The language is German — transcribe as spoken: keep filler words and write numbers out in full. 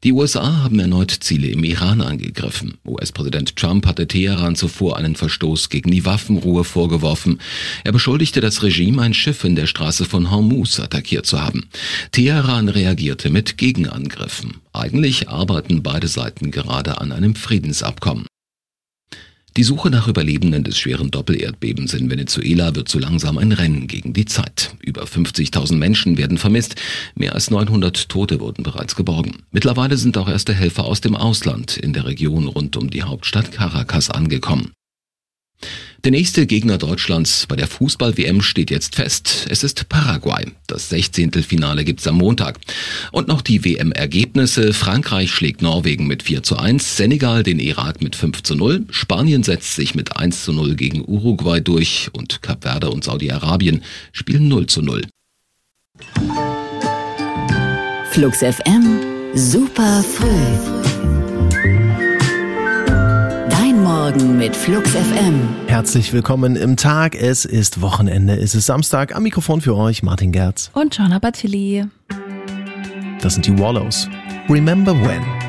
Die U S A haben erneut Ziele im Iran angegriffen. U S-Präsident Trump hatte Teheran zuvor einen Verstoß gegen die Waffenruhe vorgeworfen. Er beschuldigte das Regime, ein Schiff in der Straße von Hormuz attackiert zu haben. Teheran reagierte mit Gegenangriffen. Eigentlich arbeiten beide Seiten gerade an einem Friedensabkommen. Die Suche nach Überlebenden des schweren Doppelerdbebens in Venezuela wird so langsam ein Rennen gegen die Zeit. Über fünfzigtausend Menschen werden vermisst, mehr als neunhundert Tote wurden bereits geborgen. Mittlerweile sind auch erste Helfer aus dem Ausland in der Region rund um die Hauptstadt Caracas angekommen. Der nächste Gegner Deutschlands bei der Fußball-W M steht jetzt fest. Es ist Paraguay. Das Sechzehntelfinale gibt's am Montag. Und noch die W M-Ergebnisse. Frankreich schlägt Norwegen mit vier zu eins, Senegal den Irak mit fünf zu null, Spanien setzt sich mit eins zu null gegen Uruguay durch und Kap Verde und Saudi-Arabien spielen null zu null. Flux F M, super früh. Morgen mit Flux F M. Herzlich willkommen im Tag. Es ist Wochenende, es ist Samstag. Am Mikrofon für euch Martin Gerz. Und Joanna Batilli. Das sind die Wallows. Remember When.